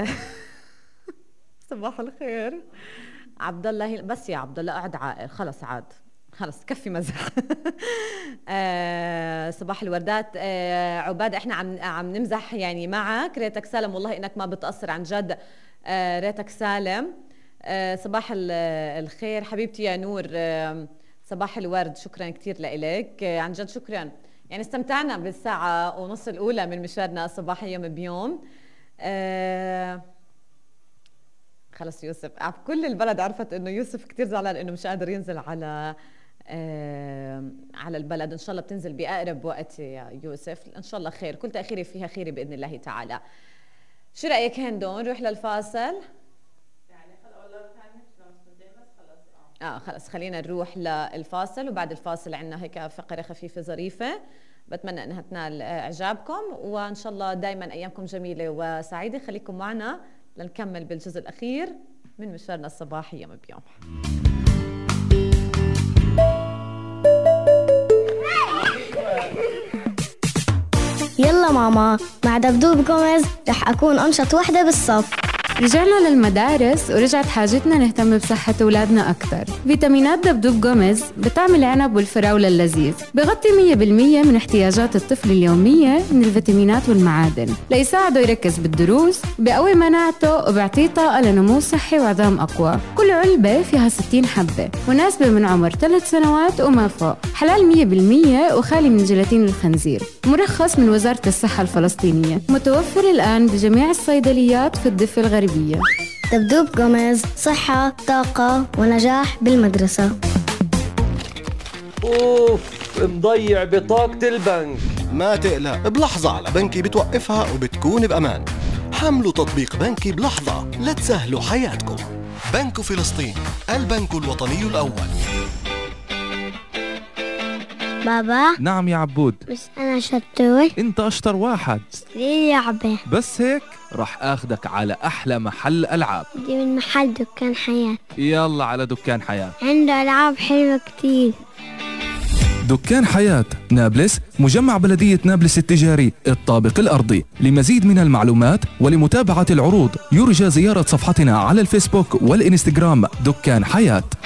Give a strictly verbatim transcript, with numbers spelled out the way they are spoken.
صباح الخير عبد الله. بس يا عبد الله اقعد عاقل، خلص عاد، خلص كفي مزح. آه صباح الوردات. آه عباد، احنا عم عم نمزح يعني معك. ريتك سالم، والله انك ما بتقصر عن جد. آه ريتك سالم. آه صباح الخير حبيبتي يا نور. آه صباح الورد، شكرا كتير لإلك. آه عن جد شكرا، يعني استمتعنا بالساعة ونص الأولى من مشوارنا صباح يوم بيوم. آه خلص يوسف، كل البلد عرفت انه يوسف كتير زعلان انه مش قادر ينزل على آه على البلد. ان شاء الله بتنزل باقرب وقت يا يوسف، ان شاء الله خير، كل تاخير فيها خير باذن الله تعالى. شو رايك هندو نروح للفاصل؟ يعني اه خلص خلينا نروح للفاصل، وبعد الفاصل عندنا هيك فقره خفيفه ظريفه بتمنى انها تنال اعجابكم، وان شاء الله دائما ايامكم جميله وسعيده. خليكم معنا لنكمل بالجزء الاخير من مشوارنا الصباحي يوم بيوم. يلا ماما، مع دبدوب جوميز رح أكون أنشط وحدة بالصف. رجعنا للمدارس ورجعت حاجتنا نهتم بصحة أولادنا أكثر. فيتامينات دبدوب جوميز بطعم العنب والفراولة اللذيذ، بغطي مية بالمية من احتياجات الطفل اليومية من الفيتامينات والمعادن ليساعده يركز بالدروس، بقوي مناعته وبيعطيه طاقة لنمو صحي وعظام أقوى. كل علبة فيها ستين حبة، مناسبة من عمر ثلاث سنوات وما فوق، حلال مية بالمية وخالي من جيلاتين الخنزير، مرخص من وزارة الصحة الفلسطينية، متوفر الآن بجميع الصيدليات في الضفة الغربية. دبدوب جوميز، صحة، طاقة ونجاح بالمدرسة. أوف، مضيع بطاقة البنك. ما تقلق، بلحظة على بنكي بتوقفها وبتكون بأمان. حملوا تطبيق بنكي بلحظة لتسهلوا حياتكم. بنك فلسطين، البنك الوطني الأول. بابا. نعم يا عبود. بس أنا شطور. أنت أشطر واحد. ليه لعبة؟ بس هيك رح أخدك على أحلى محل ألعاب. دي من محل دكان حياة. يلا على دكان حياة، عنده ألعاب حلوة كتير. دكان حياة نابلس، مجمع بلدية نابلس التجاري الطابق الأرضي. لمزيد من المعلومات ولمتابعة العروض يرجى زيارة صفحتنا على الفيسبوك والإنستغرام دكان حياة.